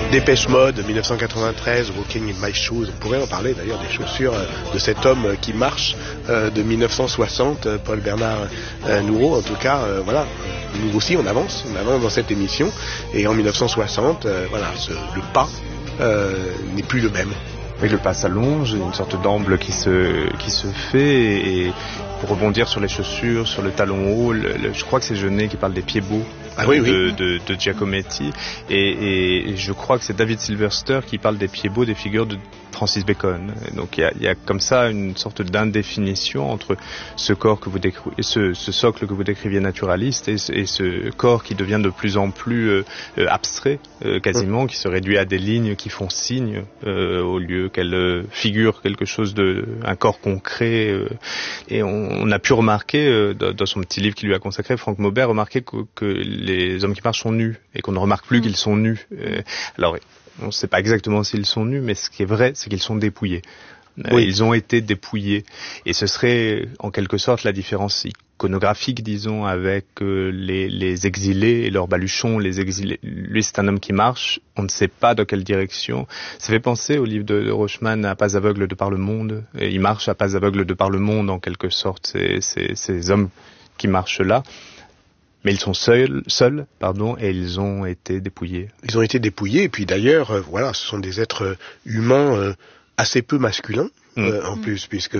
Dépêche Mode, 1993, Walking in My Shoes. On pourrait en parler d'ailleurs des chaussures de cet homme qui marche de 1960, Paul Bernard Nourreau. En tout cas, voilà, nous aussi on avance dans cette émission. Et en 1960, voilà, le pas n'est plus le même. Oui, le pas s'allonge, une sorte d'amble qui se fait, et pour rebondir sur les chaussures, sur le talon haut, je crois que c'est Jeunet qui parle des pieds beaux. De Giacometti, et je crois que c'est David Silverster qui parle des pieds beaux des figures de Francis Bacon. Donc il y a comme ça une sorte d'indéfinition entre ce corps que vous décrivez, ce socle que vous décriviez naturaliste, et ce corps qui devient de plus en plus abstrait, quasiment, qui se réduit à des lignes qui font signe au lieu qu'elle figure quelque chose un corps concret. Et on a pu remarquer dans son petit livre qui lui a consacré, Franck Maubert, remarquer que les hommes qui marchent sont nus, et qu'on ne remarque plus qu'ils sont nus. Alors, on ne sait pas exactement s'ils sont nus, mais ce qui est vrai, c'est qu'ils sont dépouillés. Oui. Ils ont été dépouillés. Et ce serait, en quelque sorte, la différence iconographique, disons, avec les exilés et leurs baluchons. Les exilés, lui, c'est un homme qui marche, on ne sait pas dans quelle direction. Ça fait penser au livre de Rochman, à pas aveugle de par le monde. Et il marche à pas aveugle de par le monde, en quelque sorte, ces hommes qui marchent là. Mais ils sont seuls, et ils ont été dépouillés. Ils ont été dépouillés, et puis d'ailleurs, voilà, ce sont des êtres humains assez peu masculins, en plus, puisque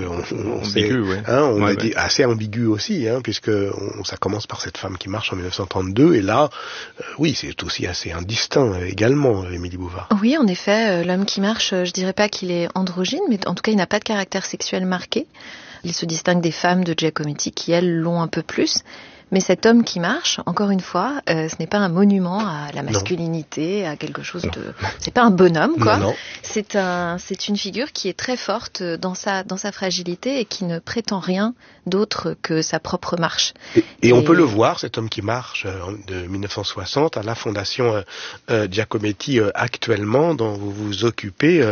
on dit assez ambigu aussi, puisque ça commence par cette femme qui marche en 1932, et là, oui, c'est aussi assez indistinct également, Émilie Bouvard. Oui, en effet, l'homme qui marche, je dirais pas qu'il est androgyne, mais en tout cas, il n'a pas de caractère sexuel marqué. Il se distingue des femmes de Giacometti qui, elles, l'ont un peu plus. Mais cet homme qui marche, encore une fois, ce n'est pas un monument à la masculinité, à quelque chose de... C'est pas un bonhomme, quoi. Non. C'est une figure qui est très forte dans sa fragilité, et qui ne prétend rien d'autre que sa propre marche. Et on peut le voir, cet homme qui marche de 1960 à la Fondation Giacometti actuellement, dont vous vous occupez,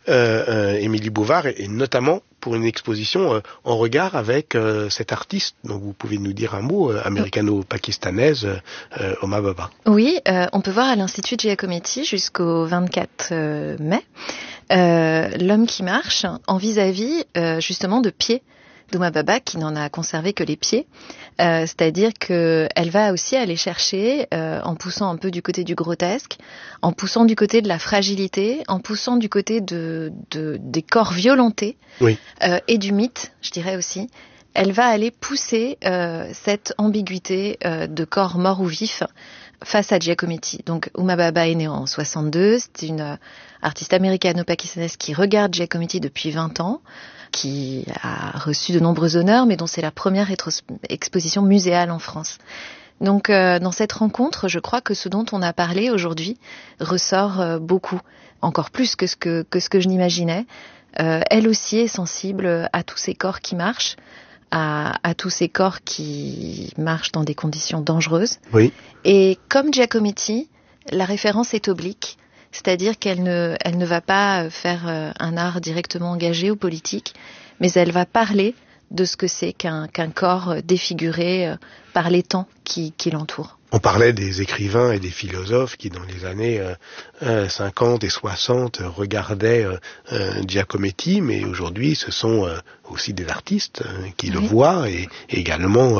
Émilie Bouvard, et notamment pour une exposition en regard avec cette artiste dont vous pouvez nous dire un mot, américano-pakistanaise, Homa Baba. Oui, on peut voir à l'Institut Giacometti jusqu'au 24 mai l'homme qui marche en vis-à-vis justement de pieds d'Homa Baba, qui n'en a conservé que les pieds. C'est-à-dire qu'elle va aussi aller chercher, en poussant un peu du côté du grotesque, en poussant du côté de la fragilité, en poussant du côté des corps violentés, oui. Et du mythe, je dirais aussi. Elle va aller pousser cette ambiguïté de corps mort ou vif face à Giacometti. Donc Homa Baba est née en 62, c'est une artiste américano-pakistanaise qui regarde Giacometti depuis 20 ans, qui a reçu de nombreux honneurs, mais dont c'est la première exposition muséale en France. Donc dans cette rencontre, je crois que ce dont on a parlé aujourd'hui ressort beaucoup, encore plus que ce que je n'imaginais. Elle aussi est sensible à tous ces corps qui marchent, à tous ces corps qui marchent dans des conditions dangereuses. Oui. Et comme Giacometti, la référence est oblique, c'est-à-dire qu'elle ne va pas faire un art directement engagé ou politique, mais elle va parler de ce que c'est qu'un corps défiguré par les temps qui l'entourent. On parlait des écrivains et des philosophes qui, dans les années 50 et 60, regardaient Giacometti, mais aujourd'hui, ce sont aussi des artistes qui le voient, et également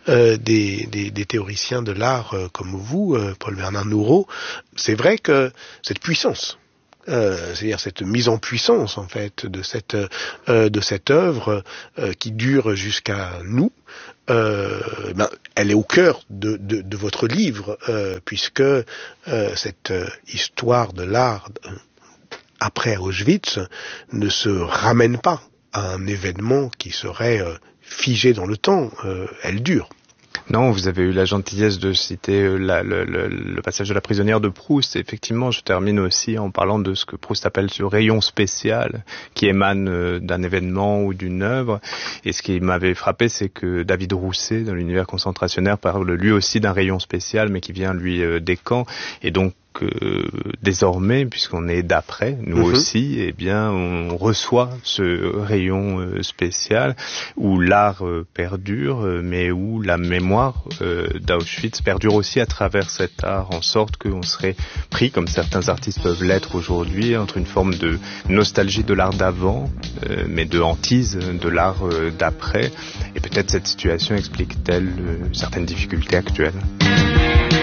des théoriciens de l'art comme vous, Paul Bernard Nourreau. C'est vrai que cette puissance, c'est-à-dire cette mise en puissance, en fait, de cette œuvre qui dure jusqu'à nous, elle est au cœur de votre livre, puisque cette histoire de l'art après Auschwitz ne se ramène pas à un événement qui serait figé dans le temps, elle dure. Non, vous avez eu la gentillesse de citer le passage de la prisonnière de Proust. Et effectivement, je termine aussi en parlant de ce que Proust appelle ce rayon spécial qui émane d'un événement ou d'une œuvre. Et ce qui m'avait frappé, c'est que David Rousset, dans l'univers concentrationnaire, parle lui aussi d'un rayon spécial, mais qui vient, lui, des camps. Et donc, que désormais, puisqu'on est d'après, nous aussi, eh bien, on reçoit ce rayon spécial où l'art perdure, mais où la mémoire d'Auschwitz perdure aussi à travers cet art, en sorte qu'on serait pris, comme certains artistes peuvent l'être aujourd'hui, entre une forme de nostalgie de l'art d'avant, mais de hantise de l'art d'après. Et peut-être cette situation explique-t-elle certaines difficultés actuelles.